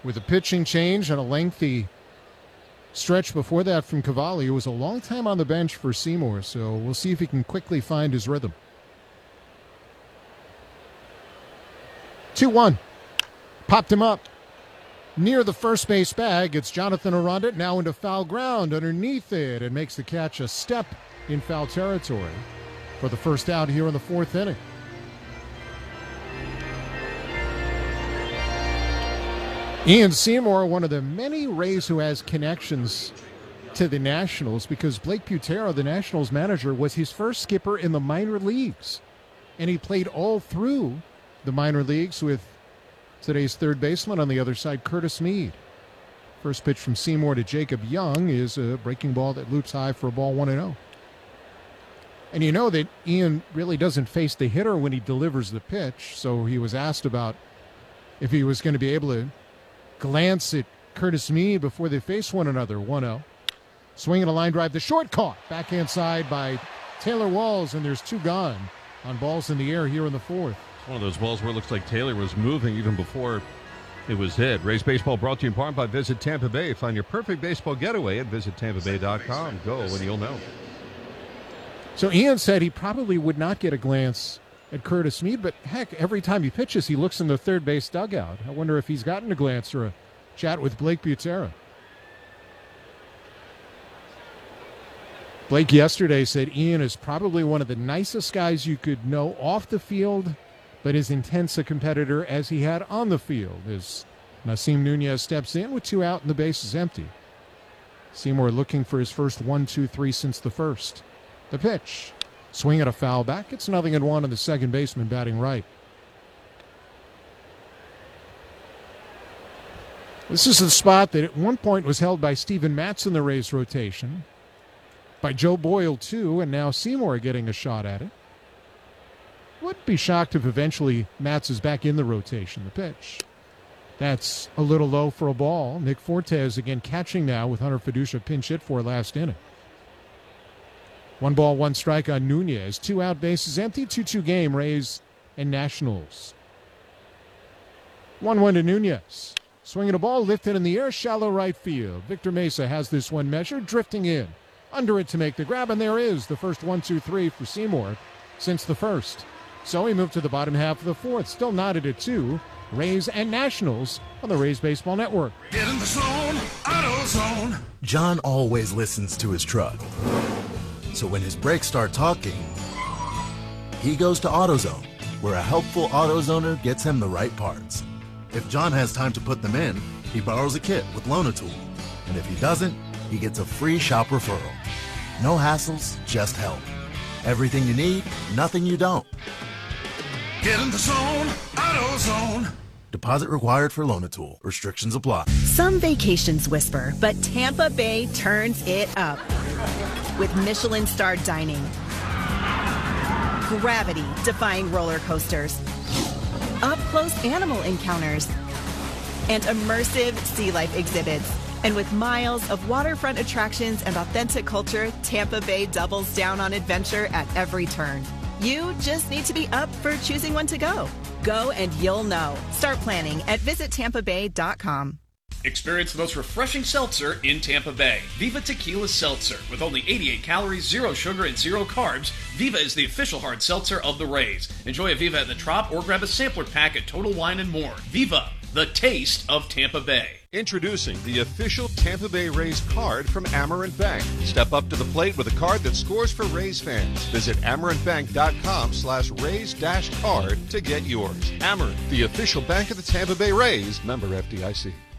with a pitching change and a lengthy stretch before that from Cavalli. It was a long time on the bench for Seymour, so we'll see if he can quickly find his rhythm. 2-1. Popped him up near the first base bag. It's Jonathan Aranda now into foul ground underneath it and makes the catch a step in foul territory for the first out here in the fourth inning. Ian Seymour, one of the many Rays who has connections to the Nationals, because Blake Butera, the Nationals manager, was his first skipper in the minor leagues. And he played all through the minor leagues with today's third baseman on the other side, Curtis Mead. First pitch from Seymour to Jacob Young is a breaking ball that loops high for a ball 1-0. And you know that Ian really doesn't face the hitter when he delivers the pitch, so he was asked about if he was going to be able to glance at Curtis Mead before they face one another. 1-0. Swinging a line drive, the short caught. Backhand side by Taylor Walls, and there's two gone on balls in the air here in the fourth. It's one of those balls where it looks like Taylor was moving even before it was hit. Rays Baseball brought to you in part by Visit Tampa Bay. Find your perfect baseball getaway at visitampabay.com. Go and you'll know. So Ian said he probably would not get a glance at Curtis Mead, but heck, every time he pitches, he looks in the third base dugout. I wonder if he's gotten a glance or a chat with Blake Butera. Blake yesterday said Ian is probably one of the nicest guys you could know off the field, but as intense a competitor as he had on the field. As Nasim Nunez steps in with two out and the base is empty. Seymour looking for his first 1-2-3 since the first. The pitch. Swing at a foul back. It's 0-1 on the second baseman batting right. This is the spot that at one point was held by Steven Matz in the Rays rotation. By Joe Boyle, too, and now Seymour getting a shot at it. Wouldn't be shocked if eventually Matz is back in the rotation. The pitch. That's a little low for a ball. Nick Fortes again catching now with Hunter Fiducia pinch hit for last inning. 1 ball, 1 strike on Nunez. 2 out, bases empty. 2-2 game, Rays and Nationals. 1-1 to Nunez. Swinging a ball, lifted in the air, shallow right field. Victor Mesa has this one measured, drifting in. Under it to make the grab, and there is the first 1-2-3 for Seymour since the first. So he moved to the bottom half of the fourth. Still knotted at 2. Rays and Nationals on the Rays Baseball Network. Get in the zone, AutoZone. John always listens to his truck. So when his brakes start talking, he goes to AutoZone, where a helpful AutoZoner gets him the right parts. If John has time to put them in, he borrows a kit with Loan-A-Tool. And if he doesn't, he gets a free shop referral. No hassles, just help. Everything you need, nothing you don't. Get in the zone, AutoZone. Deposit required for Loan-A-Tool. Restrictions apply. Some vacations whisper, but Tampa Bay turns it up. With Michelin-starred dining, gravity-defying roller coasters, up-close animal encounters, and immersive sea life exhibits. And with miles of waterfront attractions and authentic culture, Tampa Bay doubles down on adventure at every turn. You just need to be up for choosing one to go. Go and you'll know. Start planning at visitampabay.com. Experience the most refreshing seltzer in Tampa Bay. Viva Tequila Seltzer. With only 88 calories, 0 sugar, and 0 carbs, Viva is the official hard seltzer of the Rays. Enjoy a Viva at the Trop or grab a sampler pack at Total Wine & More. Viva, the taste of Tampa Bay. Introducing the official Tampa Bay Rays card from Amerant Bank. Step up to the plate with a card that scores for Rays fans. Visit amerantbank.com/Rays-card to get yours. Amerant, the official bank of the Tampa Bay Rays. Member FDIC.